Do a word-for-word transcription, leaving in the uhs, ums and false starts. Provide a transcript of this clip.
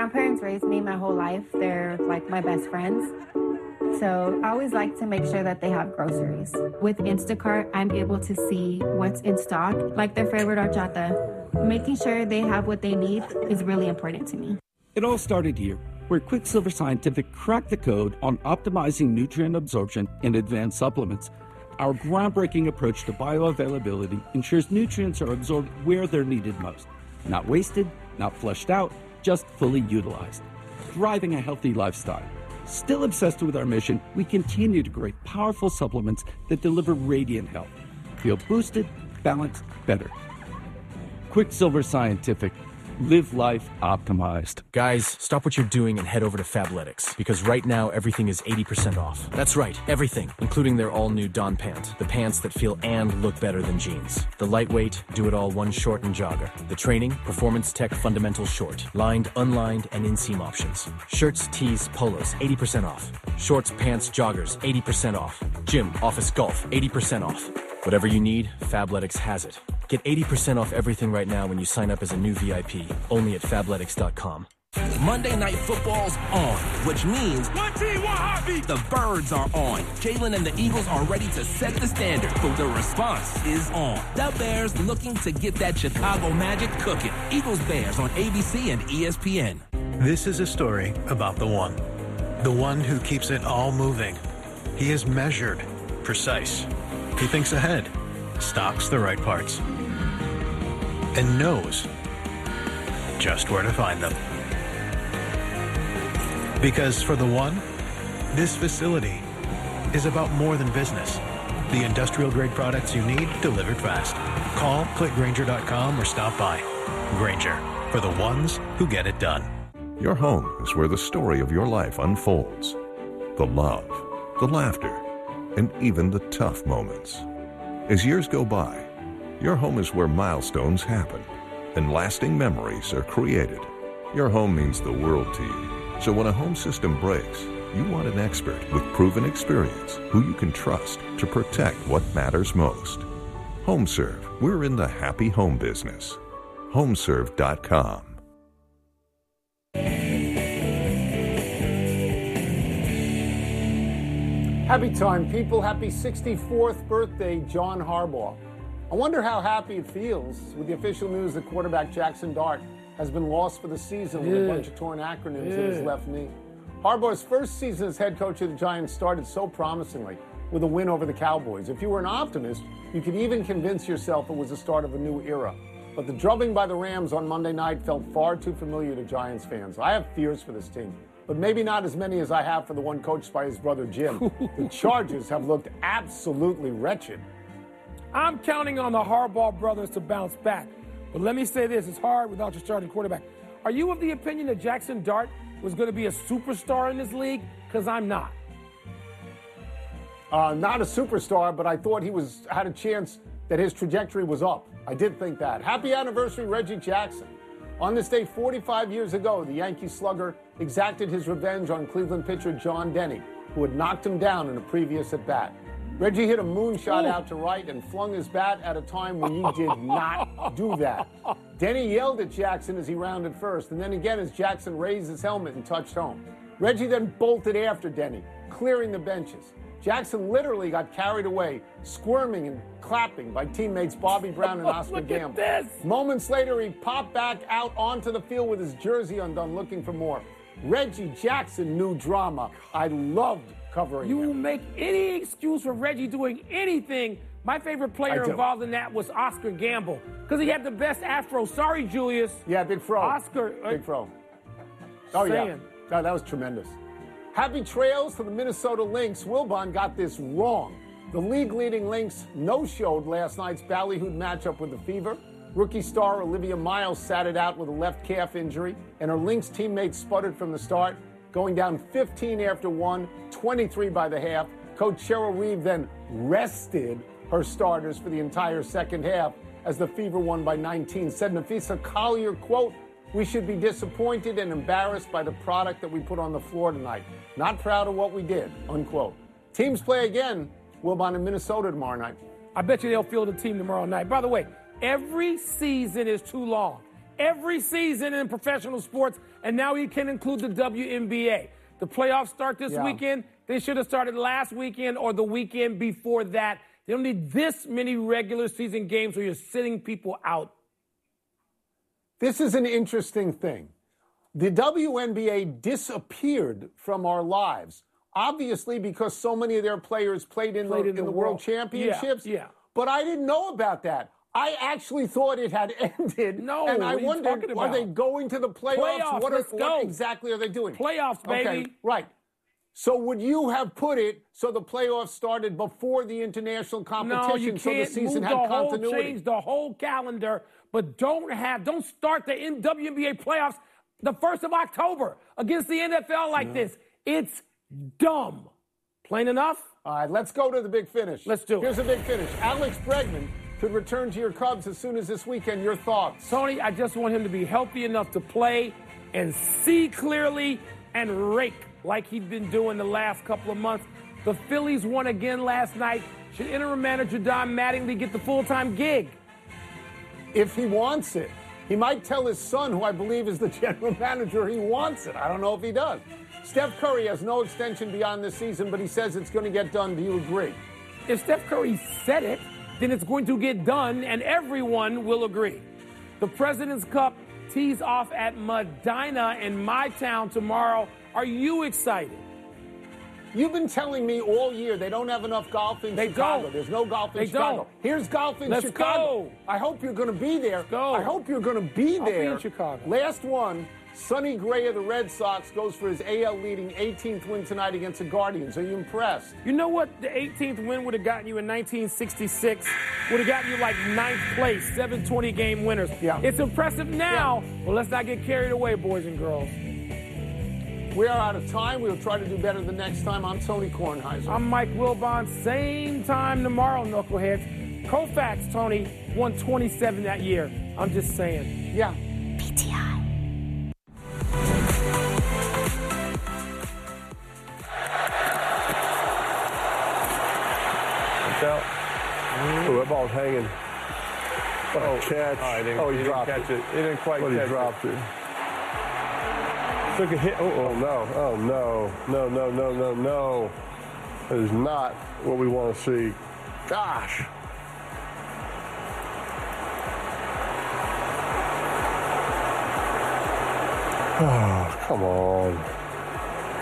grandparents raised me my whole life. They're like my best friends. So I always like to make sure that they have groceries. With Instacart, I'm able to see what's in stock, like their favorite horchata. Making sure they have what they need is really important to me. It all started here, where Quicksilver Scientific cracked the code on optimizing nutrient absorption in advanced supplements. Our groundbreaking approach to bioavailability ensures nutrients are absorbed where they're needed most. Not wasted, not flushed out, just fully utilized. Driving a healthy lifestyle. Still obsessed with our mission, we continue to create powerful supplements that deliver radiant health. Feel boosted, balanced, better. Quicksilver Scientific. Live life optimized. Guys, stop what you're doing and head over to Fabletics, because right now everything is eighty percent off. That's right, everything, including their all-new Don Pant, the pants that feel and look better than jeans. The lightweight, do-it-all one short and jogger. The training, performance tech fundamental short, lined, unlined, and inseam options. Shirts, tees, polos, eighty percent off. Shorts, pants, joggers, eighty percent off. Gym, office, golf, eighty percent off. Whatever you need, Fabletics has it. Get eighty percent off everything right now when you sign up as a new V I P, only at fabletics dot com. Monday Night Football's on, which means one team, one heartbeat. The Birds are on. Jalen and the Eagles are ready to set the standard, but the response is on. The Bears looking to get that Chicago magic cooking. Eagles Bears on A B C and E S P N. This is a story about the one. The one who keeps it all moving. He is measured, precise. He thinks ahead, stocks the right parts, and knows just where to find them. Because for the one, this facility is about more than business. The industrial-grade products you need delivered fast. Call, click Grainger dot com, or stop by. Grainger, for the ones who get it done. Your home is where the story of your life unfolds. The love, the laughter, and even the tough moments. As years go by, your home is where milestones happen and lasting memories are created. Your home means the world to you. So when a home system breaks, you want an expert with proven experience who you can trust to protect what matters most. HomeServe, we're in the happy home business. home serve dot com. Happy time, people. Happy sixty-fourth birthday, John Harbaugh. I wonder how happy it feels with the official news that quarterback Jackson Dart has been lost for the season yeah. with a bunch of torn acronyms yeah. in his left knee. Harbaugh's first season as head coach of the Giants started so promisingly with a win over the Cowboys. If you were an optimist, you could even convince yourself it was the start of a new era. But the drubbing by the Rams on Monday night felt far too familiar to Giants fans. I have fears for this team, but maybe not as many as I have for the one coached by his brother Jim. The Chargers have looked absolutely wretched. I'm counting on the Harbaugh brothers to bounce back. But let me say this, it's hard without your starting quarterback. Are you of the opinion that Jackson Dart was going to be a superstar in this league? Because I'm not. Uh, not a superstar, but I thought he was had a chance that his trajectory was up. I did think that. Happy anniversary, Reggie Jackson. On this day forty-five years ago, the Yankee slugger exacted his revenge on Cleveland pitcher John Denny, who had knocked him down in a previous at-bat. Reggie hit a moonshot Ooh. out to right and flung his bat at a time when you did not do that. Denny yelled at Jackson as he rounded first, and then again as Jackson raised his helmet and touched home. Reggie then bolted after Denny, clearing the benches. Jackson literally got carried away, squirming and clapping by teammates Bobby Brown and Oscar Look Gamble. At this. Moments later, he popped back out onto the field with his jersey undone, looking for more. Reggie Jackson knew drama. I loved covering You him. will make any excuse for Reggie doing anything. My favorite player involved in that was Oscar Gamble, because he had the best afro. Sorry, Julius. Yeah, Big Fro. Oscar. Big Fro. Oh, saying. yeah. No, that was tremendous. Happy trails to the Minnesota Lynx. Wilbon got this wrong. The league-leading Lynx no-showed last night's ballyhooed matchup with the Fever. Rookie star Olivia Miles sat it out with a left calf injury, and her Lynx teammates sputtered from the start, going down fifteen after one, twenty-three by the half. Coach Cheryl Reeve then rested her starters for the entire second half as the Fever won by nineteen. Said Nafisa Collier, quote, "We should be disappointed and embarrassed by the product that we put on the floor tonight. Not proud of what we did," unquote. Teams play again, Wilbon, in Minnesota tomorrow night. I bet you they'll field the team tomorrow night. By the way, every season is too long. every season in professional sports, and now he can include the W N B A. The playoffs start this Yeah. weekend. They should have started last weekend or the weekend before that. They don't need this many regular season games where you're sitting people out. This is an interesting thing. The W N B A disappeared from our lives, obviously because so many of their players played in, Played the, in in the the World world. Championships. Yeah, yeah. But I didn't know about that. I actually thought it had ended. No, and I what are you wondered, talking are about? they going to the playoffs? Playoffs, what, are, let's what go. exactly are they doing? Playoffs, baby. Okay, right. So would you have put it so the playoffs started before the international competition No, you so the can't season move had the whole, continuity? change the whole calendar, but don't have, don't start the W N B A playoffs the first of October against the N F L like this. It's dumb. Plain enough? All right, let's go to the big finish. Let's do it. Here's a big finish. Alex Bregman could return to your Cubs as soon as this weekend. Your thoughts? Tony, I just want him to be healthy enough to play and see clearly and rake like he'd been doing the last couple of months. The Phillies won again last night. Should interim manager Don Mattingly get the full-time gig? If he wants it. He might tell his son, who I believe is the general manager, he wants it. I don't know if he does. Steph Curry has no extension beyond this season, but he says it's going to get done. Do you agree? If Steph Curry said it, then it's going to get done, and everyone will agree. The President's Cup tees off at Medina in my town tomorrow. Are you excited? You've been telling me all year they don't have enough golf in They Chicago. don't. There's no golf in They Chicago. don't. Here's golf in Let's Chicago. go. I hope you're going to be there. Go. I hope you're going to be I'll be there. in Chicago. Last one, Sonny Gray of the Red Sox goes for his A L leading eighteenth win tonight against the Guardians. Are you impressed? You know what the eighteenth win would have gotten you in nineteen sixty-six? Would have gotten you like ninth place, seven twenty game winners. Yeah. It's impressive now, but let's not get carried away, boys and girls. We are out of time. We'll try to do better the next time. I'm Tony Kornheiser. I'm Mike Wilbon. Same time tomorrow, knuckleheads. Koufax, Tony, won twenty-seven that year. I'm just saying. Yeah. P T I. Out. Oh, that ball's hanging. Oh, catch. Oh, he didn't, oh he, he dropped didn't catch it. it. He didn't quite But catch he dropped it. it. Took a hit. Oh, Oh, no. Oh, no. No, no, no, no, no. That is not what we want to see. Gosh. Oh, come on.